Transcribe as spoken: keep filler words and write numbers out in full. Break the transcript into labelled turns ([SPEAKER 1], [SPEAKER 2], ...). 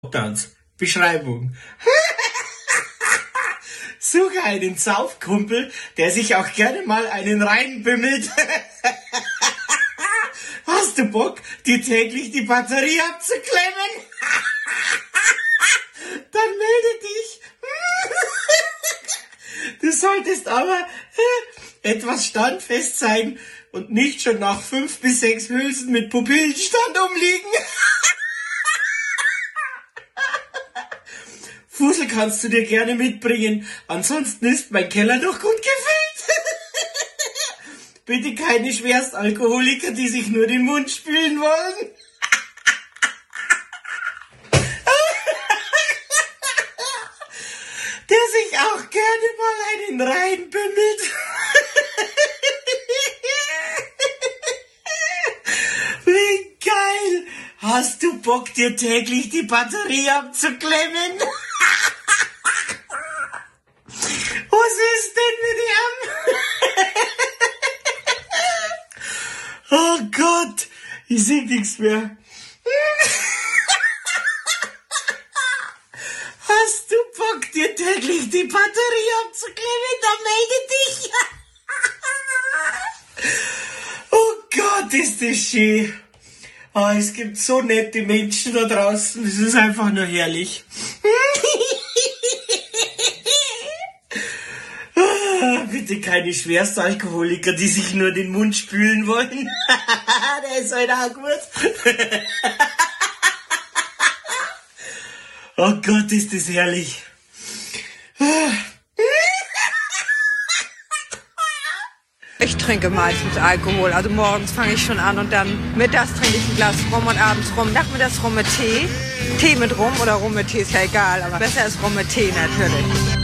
[SPEAKER 1] Tanz. Beschreibung. Suche einen Saufkumpel, der sich auch gerne mal einen reinbümmelt. Hast du Bock, dir täglich die Batterie abzuklemmen? Dann melde dich. Du solltest aber etwas standfest sein und nicht schon nach fünf bis sechs Hülsen mit Pupillenstand umliegen. Fusel kannst du dir gerne mitbringen, ansonsten ist mein Keller noch gut gefüllt. Bitte keine Schwerstalkoholiker, die sich nur den Mund spülen wollen. Der sich auch gerne mal einen reinbümmelt. Wie geil! Hast du Bock, dir täglich die Batterie abzuklemmen? Was ist denn mit ihm? Oh Gott, ich seh nichts mehr. Hast du Bock, dir täglich die Batterie abzuklemmen? Dann melde dich. Oh Gott, ist das schön. Oh, es gibt so nette Menschen da draußen. Das ist einfach nur herrlich. Bitte keine Schwerstalkoholiker, die sich nur den Mund spülen wollen. Der ist heute auch gut. Oh Gott, ist das herrlich.
[SPEAKER 2] Ich trinke meistens Alkohol. Also morgens fange ich schon an und dann mittags trinke ich ein Glas Rum und abends Rum. Nachmittags Rum mit Tee. Tee mit Rum oder Rum mit Tee ist ja egal, aber besser ist Rum mit Tee natürlich.